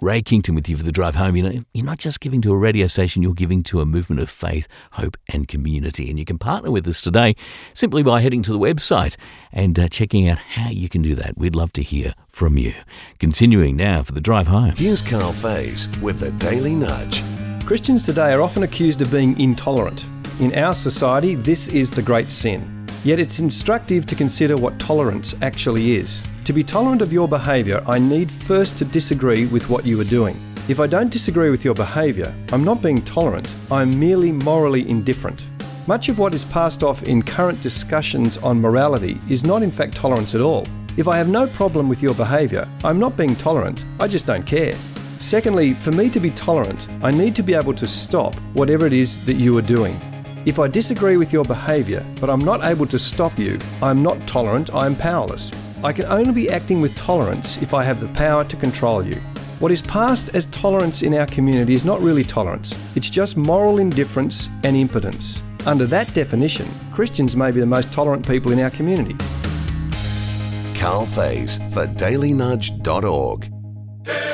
Ray Kington with you for the drive home. You know, you're not just giving to a radio station, you're giving to a movement of faith, hope and community. And you can partner with us today simply by heading to the website and checking out how you can do that. We'd love to hear from you. Continuing now for the drive home. Here's Carl Faze with the Daily Nudge. Christians today are often accused of being intolerant. In our society, this is the great sin. Yet it's instructive to consider what tolerance actually is. To be tolerant of your behaviour, I need first to disagree with what you are doing. If I don't disagree with your behaviour, I'm not being tolerant, I'm merely morally indifferent. Much of what is passed off in current discussions on morality is not in fact tolerance at all. If I have no problem with your behaviour, I'm not being tolerant, I just don't care. Secondly, for me to be tolerant, I need to be able to stop whatever it is that you are doing. If I disagree with your behaviour, but I'm not able to stop you, I'm not tolerant, I'm powerless. I can only be acting with tolerance if I have the power to control you. What is passed as tolerance in our community is not really tolerance. It's just moral indifference and impotence. Under that definition, Christians may be the most tolerant people in our community. Carl Faze for dailynudge.org.